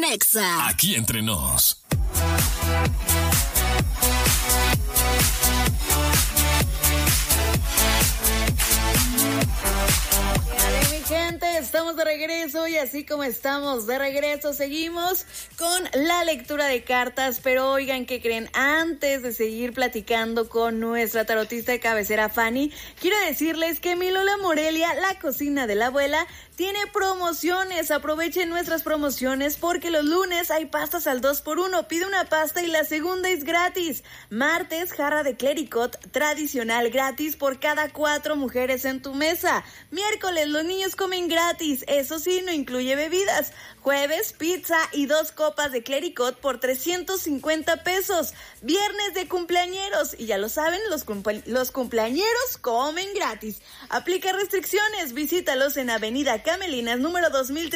Nexa. Aquí entre nos. Gente, estamos de regreso y así como estamos de regreso, seguimos con la lectura de cartas, pero oigan, ¿qué creen? Antes de seguir platicando con nuestra tarotista de cabecera, Fanny, quiero decirles que mi Lola Morelia, la cocina de la abuela, tiene promociones. Aprovechen nuestras promociones porque los lunes hay pastas al 2x1. Pide una pasta y la segunda es gratis. Martes, jarra de clericot tradicional gratis por cada 4 mujeres en tu mesa. Miércoles, los niños comen gratis. Eso sí, no incluye bebidas. Jueves, pizza y 2 copas de clericot por 350 pesos. Viernes de cumpleañeros. Y ya lo saben, los cumpleañeros comen gratis. Aplica restricciones. Visítalos en Avenida Camelinas, número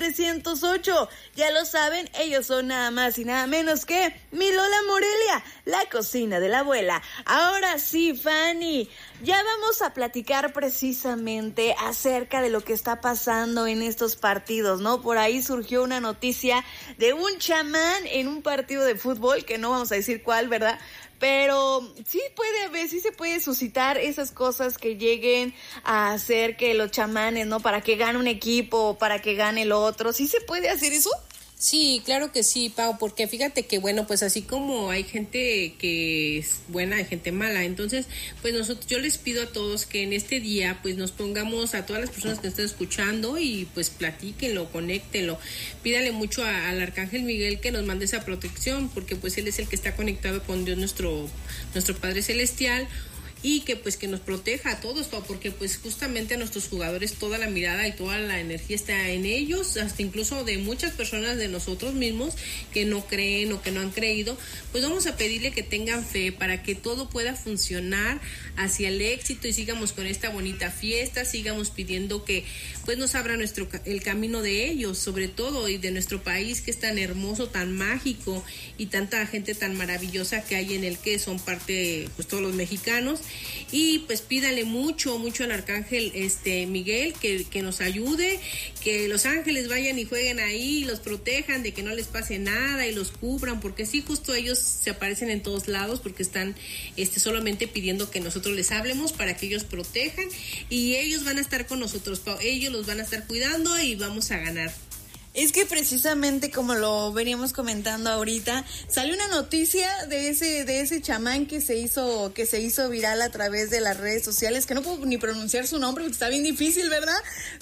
2308. Ya lo saben, ellos son nada más y nada menos que mi Lola Morelia, la cocina de la abuela. Ahora sí, Fanny, ya vamos a platicar precisamente acerca de lo que está pasando en estos partidos, ¿no? Por ahí surgió una noticia de un chamán en un partido de fútbol, que no vamos a decir cuál, ¿verdad? Pero sí puede haber, sí se puede suscitar esas cosas que lleguen a hacer que los chamanes, ¿no? Para que gane un equipo, para que gane el otro. ¿Sí se puede hacer eso? Sí, claro que sí, Pau, porque fíjate que, bueno, pues así como hay gente que es buena, hay gente mala, entonces, pues yo les pido a todos que en este día, pues nos pongamos a todas las personas que están escuchando y pues platíquenlo, conéctenlo, pídale mucho al Arcángel Miguel que nos mande esa protección, porque pues él es el que está conectado con Dios, nuestro Padre Celestial, y que pues que nos proteja a todos, porque pues justamente a nuestros jugadores toda la mirada y toda la energía está en ellos, hasta incluso de muchas personas de nosotros mismos que no creen o que no han creído, pues vamos a pedirle que tengan fe para que todo pueda funcionar hacia el éxito y sigamos con esta bonita fiesta, sigamos pidiendo que pues nos abra el camino de ellos, sobre todo, y de nuestro país que es tan hermoso, tan mágico y tanta gente tan maravillosa que hay en el que son parte pues todos los mexicanos. Y pues pídale mucho al Arcángel Miguel que nos ayude, que los ángeles vayan y jueguen ahí, los protejan de que no les pase nada y los cubran, porque sí, justo ellos se aparecen en todos lados porque están solamente pidiendo que nosotros les hablemos para que ellos protejan, y ellos van a estar con nosotros, ellos los van a estar cuidando y vamos a ganar. Es que precisamente como lo veníamos comentando ahorita, salió una noticia de ese chamán que se hizo viral a través de las redes sociales, que no puedo ni pronunciar su nombre porque está bien difícil, ¿verdad?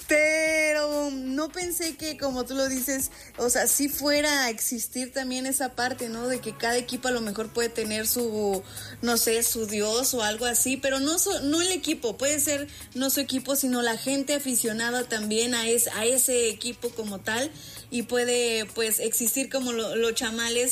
Pero no pensé que, como tú lo dices, o sea, sí fuera a existir también esa parte, ¿no? De que cada equipo a lo mejor puede tener su, no sé, su dios o algo así, pero no el equipo, puede ser no su equipo, sino la gente aficionada también a ese equipo como tal. Y puede pues existir como los chamanes,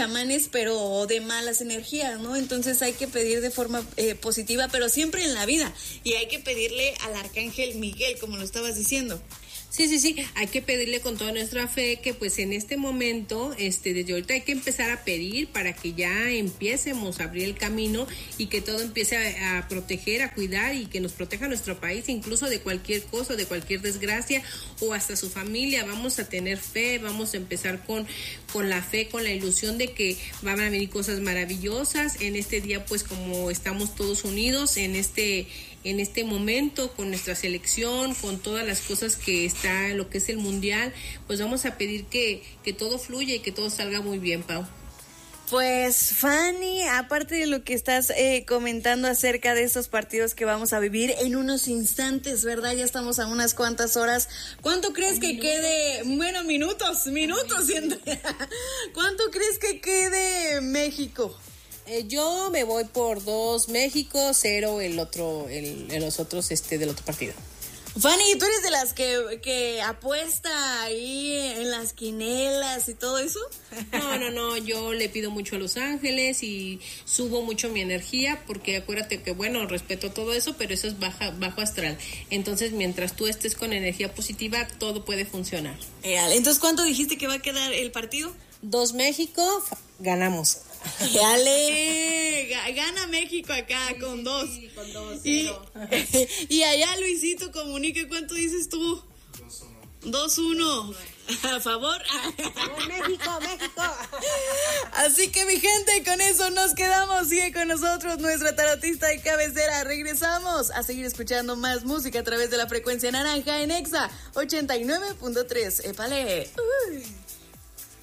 pero de malas energías, ¿no? Entonces hay que pedir de forma positiva, pero siempre en la vida. Y hay que pedirle al Arcángel Miguel, como lo estabas diciendo. Sí, hay que pedirle con toda nuestra fe que pues en este momento, desde ahorita hay que empezar a pedir para que ya empiecemos a abrir el camino y que todo empiece a proteger, a cuidar, y que nos proteja nuestro país, incluso de cualquier cosa, de cualquier desgracia o hasta su familia. Vamos a tener fe, vamos a empezar con la fe, con la ilusión de que van a venir cosas maravillosas en este día, pues como estamos todos unidos en este momento con nuestra selección, con todas las cosas que está en lo que es el mundial, pues vamos a pedir que todo fluya y que todo salga muy bien, Pau. Pues Fanny, aparte de lo que estás comentando acerca de estos partidos que vamos a vivir en unos instantes, ¿verdad? Ya estamos a unas cuantas horas. ¿Cuánto crees que quede? Bueno, minutos. ¿Cuánto crees que quede México? Yo me voy por 2 México, 0 los otros del otro partido. Fanny, ¿tú eres de las que apuesta ahí en las quinelas y todo eso? No, yo le pido mucho a Los Ángeles y subo mucho mi energía, porque acuérdate que, bueno, respeto todo eso, pero eso es bajo astral. Entonces, mientras tú estés con energía positiva, todo puede funcionar. Entonces, ¿cuánto dijiste que va a quedar el partido? 2 México, ganamos. Dale, gana México acá con 2. Sí, con 2. Y allá Luisito Comunica, ¿cuánto dices tú? 2-1. A favor. México, México. Así que mi gente, con eso nos quedamos. Sigue con nosotros nuestra tarotista de cabecera. Regresamos a seguir escuchando más música a través de la frecuencia naranja en Exa 89.3. ¡Épale!